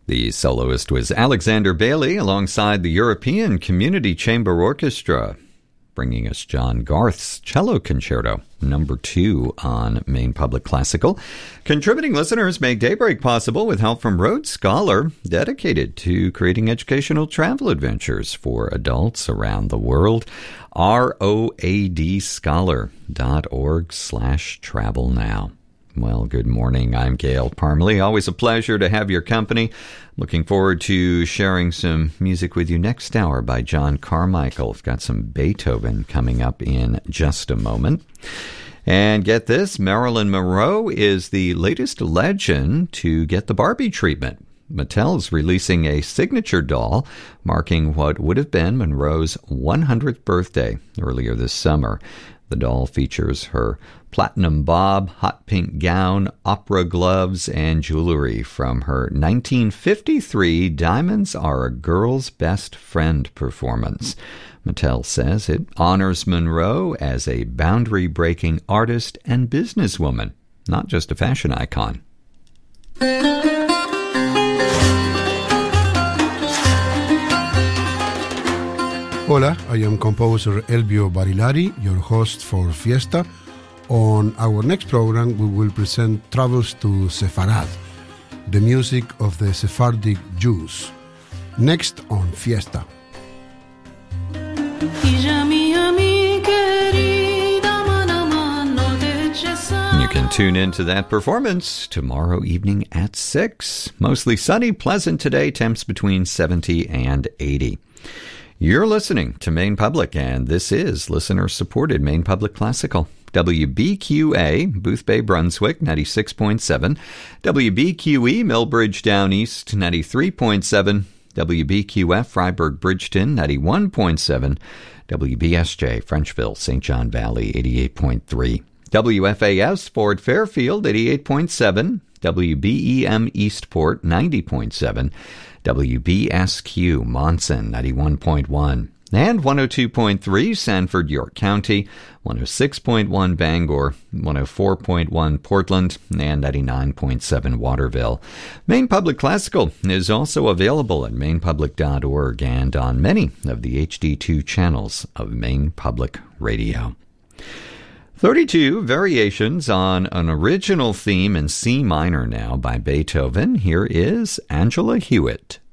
The soloist was Alexander Bailey alongside the European Community Chamber Orchestra, bringing us John Garth's Cello Concerto, number 2 on Maine Public Classical. Contributing listeners make Daybreak possible with help from Rhodes Scholar, dedicated to creating educational travel adventures for adults around the world. ROADscholar.org/travel now. Well, good morning. I'm Gail Parmalee. Always a pleasure to have your company. Looking forward to sharing some music with you next hour by John Carmichael. I've got some Beethoven coming up in just a moment. And get this, Marilyn Monroe is the latest legend to get the Barbie treatment. Mattel's releasing a signature doll marking what would have been Monroe's 100th birthday earlier this summer. The doll features her platinum bob, hot pink gown, opera gloves, and jewelry from her 1953 Diamonds Are a Girl's Best Friend performance. Mattel says it honors Monroe as a boundary-breaking artist and businesswoman, not just a fashion icon. Hola, I am composer Elvio Barilari, your host for Fiesta. On our next program, we will present Travels to Sepharad, the music of the Sephardic Jews. Next on Fiesta. You can tune into that performance tomorrow evening at 6. Mostly sunny, pleasant today, temps between 70 and 80. You're listening to Maine Public, and this is listener-supported Maine Public Classical. WBQA, Booth Bay, Brunswick, 96.7. WBQE, Millbridge Down East, 93.7. WBQF, Freiburg, Bridgeton, 91.7. WBSJ, Frenchville, St. John Valley, 88.3. WFAS, Fort Fairfield, 88.7. WBEM, Eastport, 90.7. WBSQ, Monson, 91.1, and 102.3, Sanford, York County, 106.1, Bangor, 104.1, Portland, and 99.7, Waterville. Maine Public Classical is also available at mainepublic.org and on many of the HD2 channels of Maine Public Radio. 32 variations on an original theme in C minor now by Beethoven. Here is Angela Hewitt.